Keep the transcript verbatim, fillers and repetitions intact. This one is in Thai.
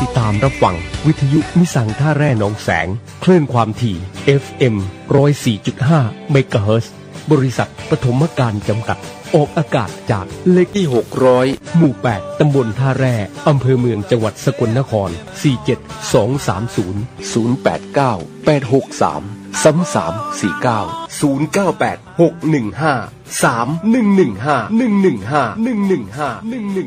ติดตามรับฟังวิทยุมิสังท่าแร่หนองแสงคลื่นความถี่ เอฟ เอ็ม หนึ่งศูนย์สี่จุดห้า เมกะเฮิรตซ์บริษัทปฐมการจำกัดออกอากาศจากเลขที่หกร้อยหมู่แปดตำบลท่าแร่อำเภอเมืองจังหวัดสกลนครสี่เจ็ดสองสามศูนย์ ศูนย์แปดเก้า แปดหกสาม สามสามสี่เก้า ศูนย์เก้าแปด หกหนึ่งห้า สามหนึ่งหนึ่งห้า หนึ่งหนึ่งห้า หนึ่งหนึ่งห้า หนึ่งหนึ่ง